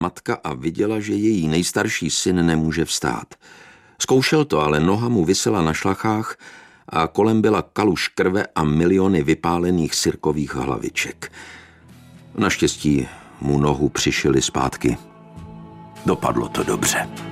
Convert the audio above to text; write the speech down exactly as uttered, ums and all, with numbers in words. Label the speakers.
Speaker 1: matka a viděla, že její nejstarší syn nemůže vstát. Zkoušel to, ale noha mu visela na šlachách a kolem byla kaluž krve a miliony vypálených sirkových hlaviček. Naštěstí mu nohu přišili zpátky. Dopadlo to dobře.